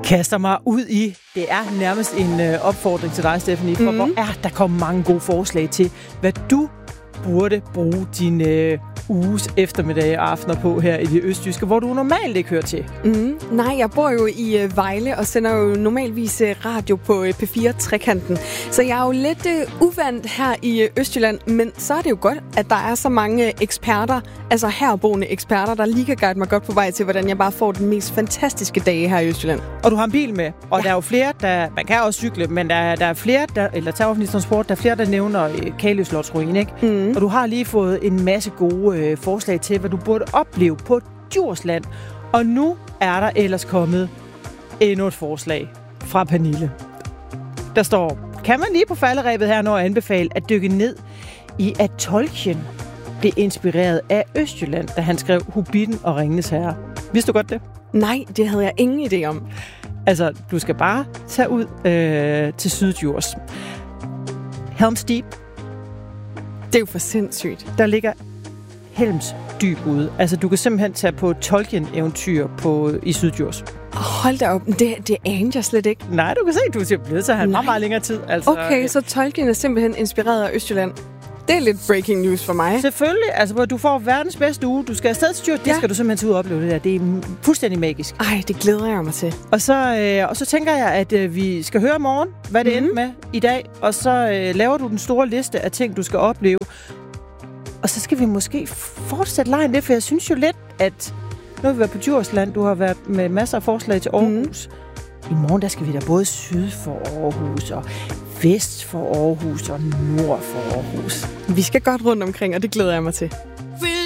kaster mig ud i. Det er nærmest en opfordring til dig, Stephanie, for hvor er der kommet mange gode forslag til, hvad du burde bruge din uges eftermiddag og aftener på her i det østjyske, hvor du normalt ikke hører til. Nej, jeg bor jo i Vejle og sender jo normalvis radio på P4-trekanten. Så jeg er jo lidt uvant her i Østjylland, men så er det jo godt, at der er så mange eksperter, altså herboende eksperter, der lige kan guide mig godt på vej til, hvordan jeg bare får den mest fantastiske dage her i Østjylland. Og du har en bil med, og der er jo flere, man kan også cykle, men der er flere, eller tage offentlig transport, der er flere, der nævner Kaløslotsruin, ikke? Og du har lige fået en masse gode forslag til, hvad du burde opleve på Djursland. Og nu er der ellers kommet endnu et forslag fra Pernille. Der står, kan man lige på falderebet her nå at anbefale at dykke ned i, at Tolkien blev inspireret af Østjylland, da han skrev Hobbitten og Ringenes Herre. Vidste du godt det? Nej, det havde jeg ingen idé om. Altså, du skal bare tage ud til Syddjurs. Helm's Deep. Det er jo for sindssygt. Der ligger Helms Dyb ude. Altså, du kan simpelthen tage på Tolkien-eventyr i Syddjurs. Hold da op. Det anede jeg slet ikke. Nej, du kan se, du er blevet så han meget længere tid. Altså, okay, så Tolkien er simpelthen inspireret af Østjylland. Det er lidt breaking news for mig. Selvfølgelig. Altså, hvor du får verdens bedste uge. Du skal afsted til Djurs. Det skal du simpelthen tage ud og opleve det der. Det er fuldstændig magisk. Ej, det glæder jeg mig til. Og så tænker jeg, at vi skal høre i morgen, hvad det endte med i dag. Og så laver du den store liste af ting, du skal opleve. Og så skal vi måske fortsætte lejen det, for jeg synes jo lidt, at nu har vi været på Djursland, du har været med masser af forslag til Aarhus. I morgen, der skal vi da både syd for Aarhus, og vest for Aarhus, og nord for Aarhus. Vi skal godt rundt omkring, og det glæder jeg mig til.